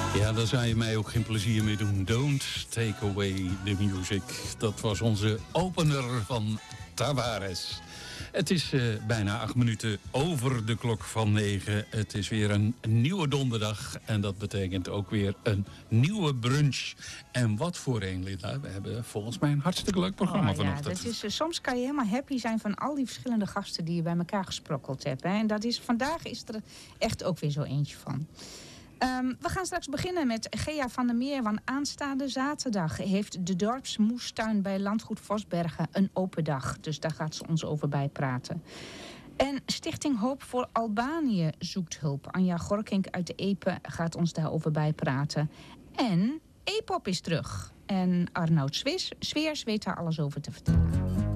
Ja, daar zou je mij ook geen plezier mee doen. Don't take away the music. Dat was onze opener van Tavares. Het is bijna 8 minuten over de klok van 9. Het is weer een nieuwe donderdag. En dat betekent ook weer een nieuwe brunch. En wat voor een, Linda. We hebben volgens mij een hartstikke leuk programma vanochtend. Dat is, soms kan je helemaal happy zijn van al die verschillende gasten die je bij elkaar gesprokkeld hebt. Hè. En vandaag is er echt ook weer zo eentje van. We gaan straks beginnen met Gea van der Meer. Want aanstaande zaterdag heeft de dorpsmoestuin bij Landgoed Vosbergen een open dag. Dus daar gaat ze ons over bijpraten. En Stichting Hoop voor Albanië zoekt hulp. Anja Gorkink uit de Epe gaat ons daarover bijpraten. En E-pop is terug. En Arnoud Sweers weet daar alles over te vertellen.